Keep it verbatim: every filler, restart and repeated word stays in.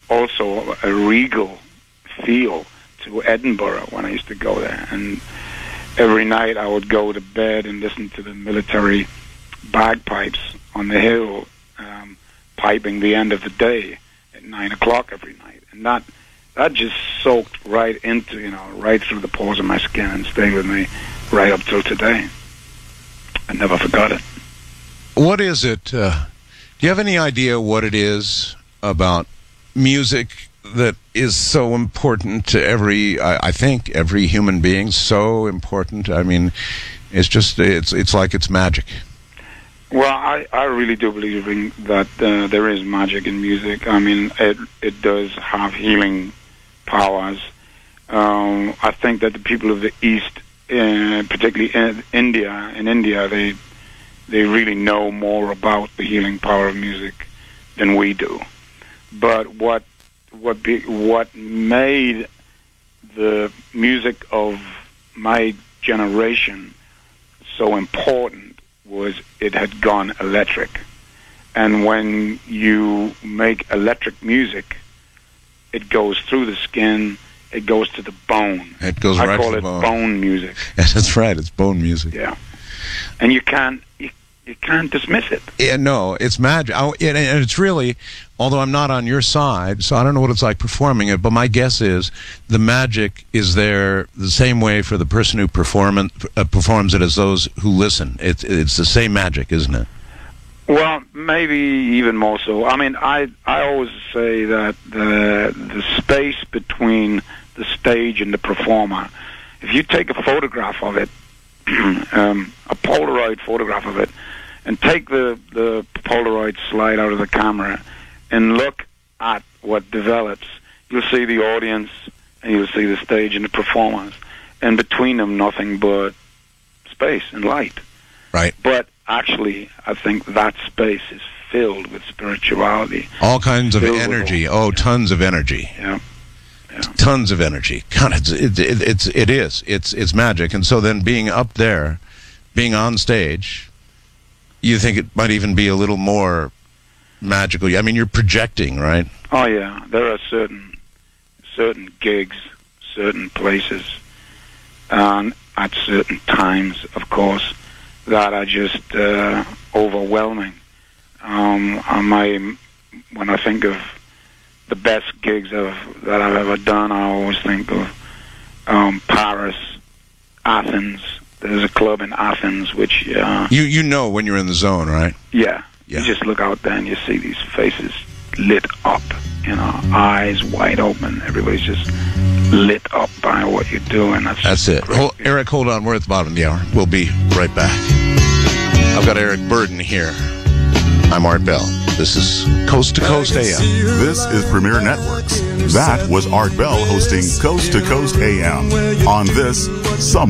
also a regal feel to Edinburgh when I used to go there. And every night I would go to bed and listen to the military bagpipes on the hill, um, piping the end of the day at nine o'clock every night. And that that just soaked right into, you know, right through the pores of my skin and stayed with me right up till today. I never forgot it. What is it? Uh, do you have any idea what it is about music that is so important to every, I, I think, every human being? So important. I mean, it's just, it's it's like it's magic. Well, I, I really do believe in that uh, there is magic in music. I mean, it it does have healing powers. Um, I think that the people of the East, uh, particularly in India, in India, they they really know more about the healing power of music than we do. But what what be, what made the music of my generation so important was it had gone electric. And when you make electric music, it goes through the skin, it goes to the bone. It goes I right call to the it bone. bone music. That's right, it's bone music. Yeah. And you can't you, you can't dismiss it. Yeah, no, it's magic. I, and and it's really, although I'm not on your side, so I don't know what it's like performing it, but my guess is the magic is there the same way for the person who perform it, uh, performs it as those who listen. It's it's the same magic, isn't it? Well, maybe even more so. I mean, I I always say that the the space between the stage and the performer, if you take a photograph of it, um, a Polaroid photograph of it, and take the, the Polaroid slide out of the camera and look at what develops, you'll see the audience and you'll see the stage and the performers. And between them, nothing but space and light. Right. But actually, I think that space is filled with spirituality. All kinds of Filled energy. with all- Oh, tons of energy. Yeah. Yeah. Tons of energy. God, it's, it, it, it's, it is. It's, it's magic. And so then being up there, being on stage, you think it might even be a little more magical. I mean, you're projecting, right? Oh, yeah. There are certain certain gigs, certain places, and at certain times, of course, that are just uh, overwhelming. Um, my, when I think of the best gigs of, that I've ever done, I always think of um, Paris, Athens. There's a club in Athens which... Uh, You you know when you're in the zone, right? yeah. Yeah. You just look out there and you see these faces lit up, you know, eyes wide open. Everybody's just lit up by what you do, and that's... That's it. great. Hold, Eric, hold on. We're at the bottom of the hour. We'll be right back. I've got Eric Burden here. I'm Art Bell. This is Coast to Coast A M. This is Premier Networks. That was Art Bell hosting Coast to Coast A M on this Summer